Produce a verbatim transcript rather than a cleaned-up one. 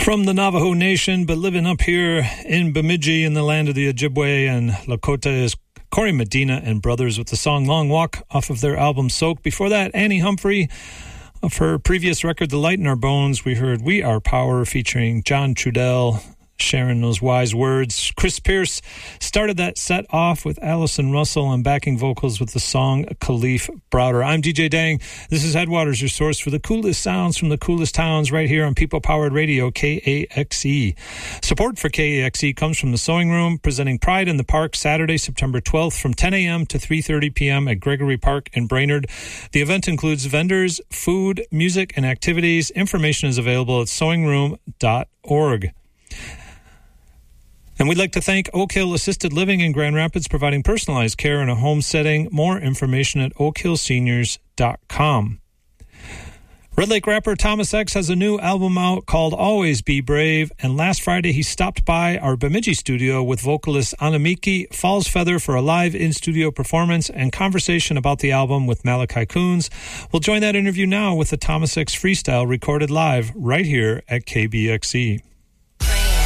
From the Navajo Nation, but living up here in Bemidji in the land of the Ojibwe and Lakota is Corey Medina and Brothers with the song Long Walk off of their album Soak. Before that, Annie Humphrey of her previous record, The Light in Our Bones. We heard We Are Power featuring John Trudell, sharing those wise words. Chris Pierce started that set off with Allison Russell and backing vocals with the song Khalif Browder. I'm D J Dang. This is Headwaters, your source for the coolest sounds from the coolest towns right here on People-Powered Radio, K A X E. Support for K A X E comes from the Sewing Room, presenting Pride in the Park Saturday, September twelfth from ten a.m. to three thirty p.m. at Gregory Park in Brainerd. The event includes vendors, food, music, and activities. Information is available at sewing room dot org. And we'd like to thank Oak Hill Assisted Living in Grand Rapids, providing personalized care in a home setting. More information at oak hill seniors dot com. Red Lake rapper Thomas X has a new album out called Always Be Brave, and last Friday he stopped by our Bemidji studio with vocalist Anamiki Falls Feather for a live in-studio performance and conversation about the album with Malachi Coons. We'll join that interview now with the Thomas X freestyle recorded live right here at K B X E.